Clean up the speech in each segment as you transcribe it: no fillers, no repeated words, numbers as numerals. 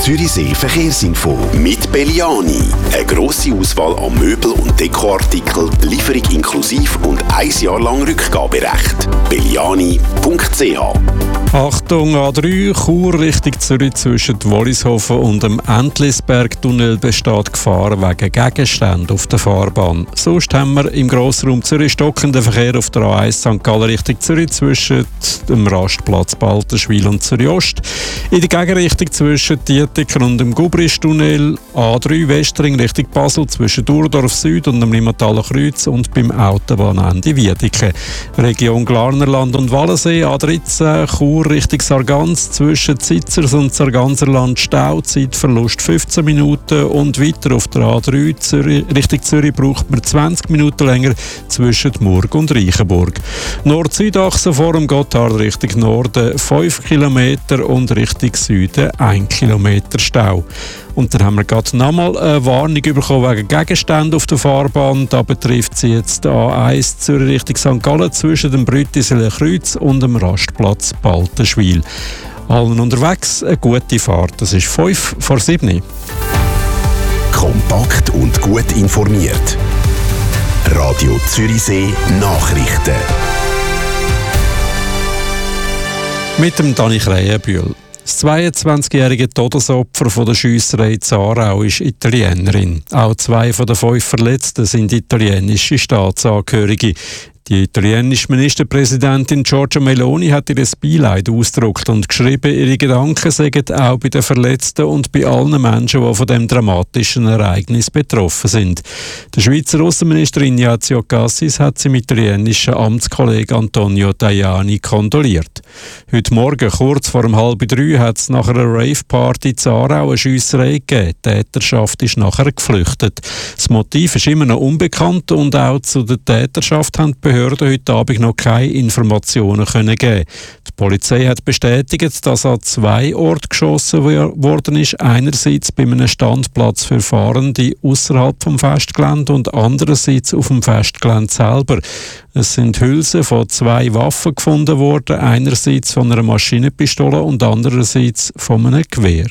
Zürichsee Verkehrsinfo mit Belliani. Eine grosse Auswahl an Möbel- und Dekoartikeln, Lieferung inklusiv und 1 Jahr lang Rückgaberecht. belliani.ch. Achtung, A3, Chur Richtung Zürich zwischen Wollishofen und dem Entlisberg-Tunnel besteht Gefahr wegen Gegenständen auf der Fahrbahn. Sonst haben wir im Grossraum Zürich stockenden Verkehr auf der A1 St. Gallen Richtung Zürich zwischen dem Rastplatz Baltenschwil und Zürich-Ost. In der Gegenrichtung zwischen Dietiker und dem Gubristunnel, A3 Westring Richtung Basel zwischen Durdorf Süd und dem Limmataler Kreuz und beim Autobahnende Wiedeke. Region Glarnerland und Wallensee, A13 Chur Richtung Sargans zwischen Zitzers und Sarganserland Stau, Zeitverlust 15 Minuten und weiter auf der A3 Richtung Zürich braucht man 20 Minuten länger zwischen Murg und Reichenburg. Nord-Süd-Achse vor dem Gotthard Richtung Norden 5 Kilometer und Richtung Süden 1 Kilometer Stau. Und dann haben wir gerade nochmal eine Warnung bekommen wegen Gegenständen auf der Fahrbahn. Da betrifft sie jetzt die A1 Zürich Richtung St. Gallen zwischen dem Brüttiseler Kreuz und dem Rastplatz Baltenschwil. Allen unterwegs eine gute Fahrt. Das ist 5 vor 7. Kompakt und gut informiert. Radio Zürichsee Nachrichten. Mit dem Dani Krähenbühl. Das 22-jährige Todesopfer von der Schiesserei in Aarau ist Italienerin. Auch 2 von den 5 Verletzten sind italienische Staatsangehörige. Die italienische Ministerpräsidentin Giorgia Meloni hat ihr Beileid ausgedrückt und geschrieben, ihre Gedanken seien auch bei den Verletzten und bei allen Menschen, die von dem dramatischen Ereignis betroffen sind. Der Schweizer Außenminister Ignazio Cassis hat seinem italienischen Amtskollegen Antonio Tajani kondoliert. Heute Morgen, kurz vor 2:30, hat es nach einer Rave-Party in Aarau eine Schiesserei gegeben. Die Täterschaft ist nachher geflüchtet. Das Motiv ist immer noch unbekannt und auch zu der Täterschaft haben die Behörden heute Abend noch keine Informationen geben können. Die Polizei hat bestätigt, dass an 2 Orten geschossen worden ist. Einerseits bei einem Standplatz für Fahrende außerhalb vom Festgelände und andererseits auf dem Festgelände selber. Es sind Hülsen von 2 Waffen gefunden worden, einerseits von einer Maschinenpistole und andererseits von einem Gewehr.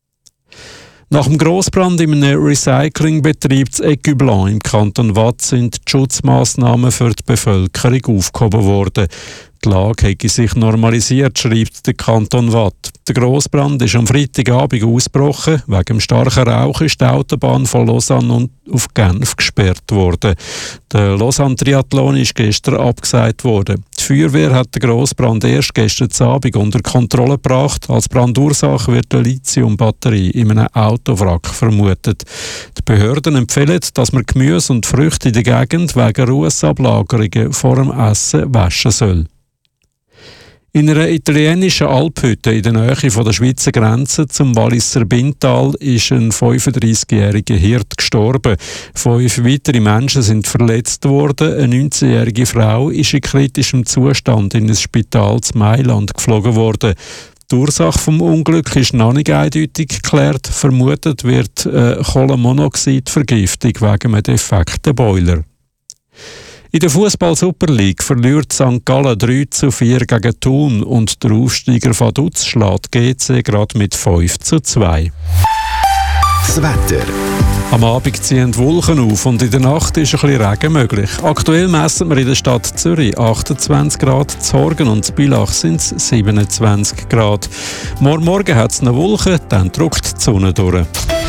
Nach dem Grossbrand in einem Recyclingbetrieb in Écublens im Kanton Waadt sind die Schutzmaßnahmen für die Bevölkerung aufgehoben worden. Die Lage habe sich normalisiert, schreibt der Kanton Waadt. Der Grossbrand ist am Freitagabend ausgebrochen. Wegen dem starken Rauch ist die Autobahn von Lausanne auf Genf gesperrt worden. Der Lausanne-Triathlon ist gestern abgesagt worden. Die Feuerwehr hat den Grossbrand erst gestern Abend unter Kontrolle gebracht. Als Brandursache wird eine Lithiumbatterie in einem Autowrack vermutet. Die Behörden empfehlen, dass man Gemüse und Früchte in der Gegend wegen Rußablagerungen vor dem Essen waschen soll. In einer italienischen Alphütte in der Nähe von der Schweizer Grenze zum Walliser Bintal ist ein 35-jähriger Hirt gestorben. 5 weitere Menschen sind verletzt worden. Eine 19-jährige Frau ist in kritischem Zustand in ein Spital in Mailand geflogen worden. Die Ursache des Unglücks ist noch nicht eindeutig geklärt. Vermutet wird Kohlenmonoxidvergiftung wegen einem defekten Boiler. In der Fußball-Super League verliert St. Gallen 3:4 gegen Thun und der Aufsteiger Vaduz schlägt GC gerade mit 5:2. Das Wetter. Am Abend ziehen die Wolken auf und in der Nacht ist ein bisschen Regen möglich. Aktuell messen wir in der Stadt Zürich 28 Grad, zu Horgen und zu Bülach sind es 27 Grad. Morgen hat es noch Wolken, dann drückt die Sonne durch.